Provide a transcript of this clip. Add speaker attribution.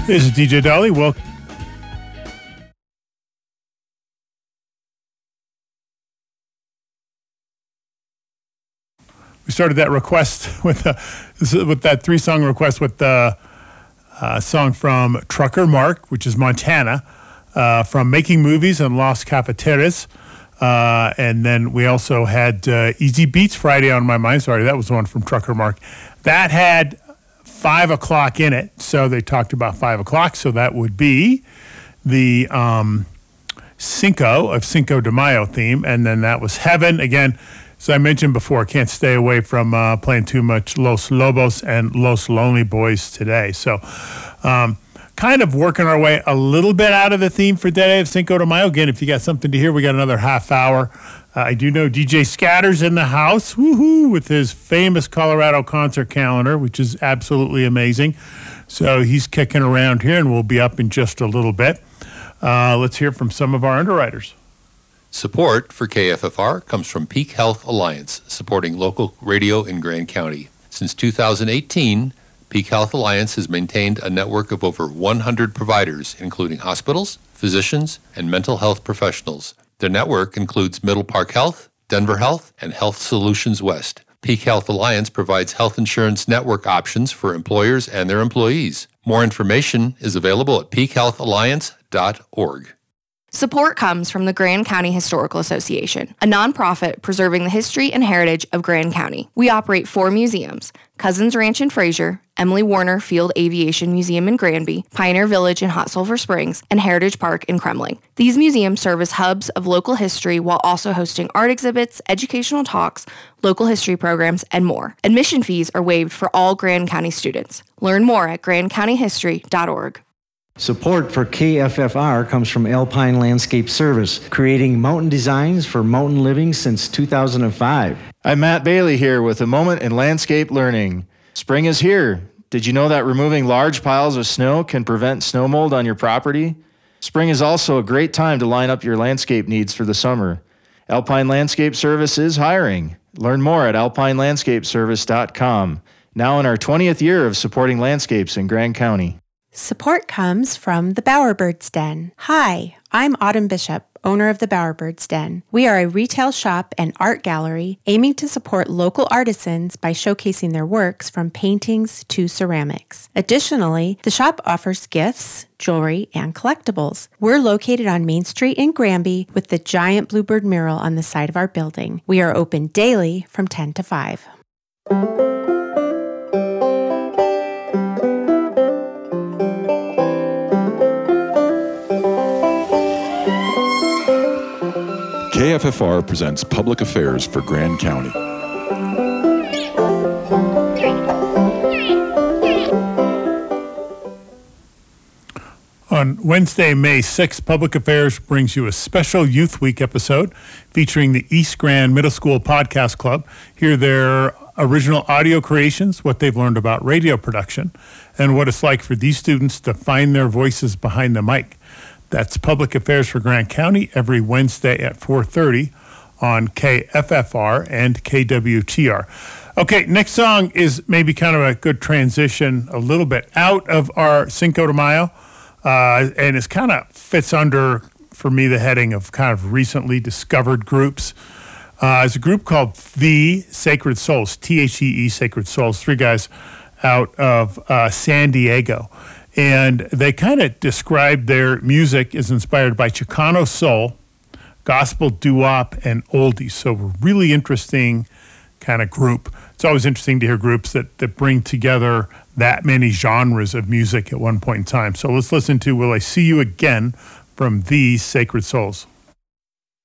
Speaker 1: This is DJ Dolly. Welcome. We started that request with that 3-song request with the song from Trucker Mark, which is Montana, from Making Movies and Los Cafeteras. And then we also had Easy Beats Friday on My Mind. Sorry, that was the one from Trucker Mark. That had 5 o'clock in it, so they talked about 5 o'clock. So that would be the Cinco de Mayo theme. And then that was Heaven. Again, as I mentioned before, can't stay away from playing too much Los Lobos and Los Lonely Boys today. So kind of working our way a little bit out of the theme for today of Cinco de Mayo. Again, if you got something to hear, we got another half hour. I do know DJ Scatter's in the house, woohoo, with his famous Colorado concert calendar, which is absolutely amazing. So he's kicking around here, and we'll be up in just a little bit. Let's hear from some of our underwriters.
Speaker 2: Support for KFFR comes from Peak Health Alliance, supporting local radio in Grand County. Since 2018, Peak Health Alliance has maintained a network of over 100 providers, including hospitals, physicians, and mental health professionals. Their network includes Middle Park Health, Denver Health, and Health Solutions West. Peak Health Alliance provides health insurance network options for employers and their employees. More information is available at peakehealthalliance.org.
Speaker 3: Support comes from the Grand County Historical Association, a nonprofit preserving the history and heritage of Grand County. We operate 4 museums: Cousins Ranch in Fraser, Emily Warner Field Aviation Museum in Granby, Pioneer Village in Hot Sulphur Springs, and Heritage Park in Kremling. These museums serve as hubs of local history while also hosting art exhibits, educational talks, local history programs, and more. Admission fees are waived for all Grand County students. Learn more at grandcountyhistory.org.
Speaker 4: Support for KFFR comes from Alpine Landscape Service, creating mountain designs for mountain living since 2005.
Speaker 5: I'm Matt Bailey here with a moment in landscape learning. Spring is here. Did you know that removing large piles of snow can prevent snow mold on your property? Spring is also a great time to line up your landscape needs for the summer. Alpine Landscape Service is hiring. Learn more at alpinelandscapeservice.com. Now in our 20th year of supporting landscapes in Grand County.
Speaker 6: Support comes from the Bowerbirds Den. Hi, I'm Autumn Bishop, owner of the Bowerbirds Den. We are a retail shop and art gallery aiming to support local artisans by showcasing their works from paintings to ceramics. Additionally, the shop offers gifts, jewelry, and collectibles. We're located on Main Street in Granby with the giant bluebird mural on the side of our building. We are open daily from 10 to 5.
Speaker 7: KFFR presents Public Affairs for Grand County.
Speaker 1: On Wednesday, May 6th, Public Affairs brings you a special Youth Week episode featuring the East Grand Middle School Podcast Club. Hear their original audio creations, what they've learned about radio production, and what it's like for these students to find their voices behind the mic. That's Public Affairs for Grand County every Wednesday at 4:30 on KFFR and KWTR. Okay, next song is maybe kind of a good transition a little bit out of our Cinco de Mayo, and it kind of fits under, for me, the heading of kind of recently discovered groups. It's a group called The Sacred Souls, THEE Sacred Souls, 3 guys out of San Diego. And they kind of describe their music as inspired by Chicano soul, gospel doo-wop, and oldies. So a really interesting kind of group. It's always interesting to hear groups that bring together that many genres of music at one point in time. So let's listen to Will I See You Again from These Sacred Souls.